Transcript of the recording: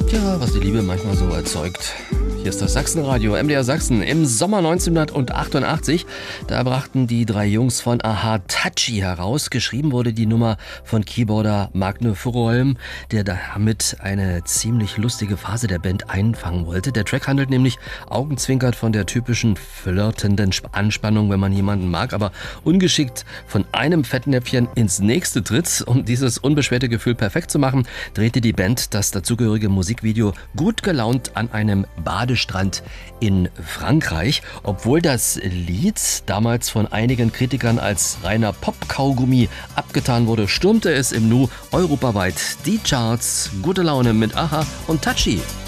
Tja, was die Liebe manchmal so erzeugt. Hier ist das Sachsenradio, MDR Sachsen. Im Sommer 1988, da brachten die drei Jungs von a-ha Touchy heraus. Geschrieben wurde die Nummer von Keyboarder Magne Furuholm, der damit eine ziemlich lustige Phase der Band einfangen wollte. Der Track handelt nämlich augenzwinkert von der typischen flirtenden Anspannung, wenn man jemanden mag, aber ungeschickt von einem Fettnäpfchen ins nächste tritt. Um dieses unbeschwerte Gefühl perfekt zu machen, drehte die Band das dazugehörige Musikvideo gut gelaunt an einem Badestrand in Frankreich. Obwohl das Lied damals von einigen Kritikern als reiner Pop-Kaugummi abgetan wurde, stürmte es im Nu europaweit die Charts. Gute Laune mit a-ha und Touchy.